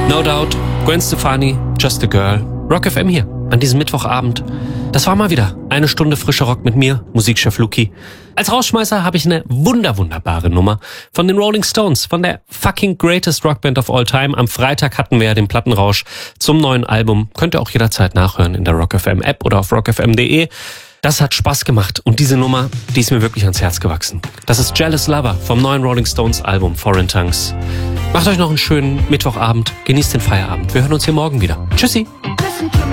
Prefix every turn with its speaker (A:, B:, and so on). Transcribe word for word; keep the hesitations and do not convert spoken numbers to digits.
A: No Doubt, Gwen Stefani, Just a Girl, Rock F M hier an diesem Mittwochabend. Das war mal wieder eine Stunde frischer Rock mit mir, Musikchef Luki. Als Rausschmeißer habe ich eine wunder wunderbare Nummer von den Rolling Stones, von der fucking greatest Rockband of all time. Am Freitag hatten wir ja den Plattenrausch zum neuen Album. Könnt ihr auch jederzeit nachhören in der Rock F M App oder auf rock f m punkt de. Das hat Spaß gemacht und diese Nummer, die ist mir wirklich ans Herz gewachsen. Das ist Jealous Lover vom neuen Rolling Stones Album Foreign Tongues. Macht euch noch einen schönen Mittwochabend, genießt den Feierabend. Wir hören uns hier morgen wieder. Tschüssi!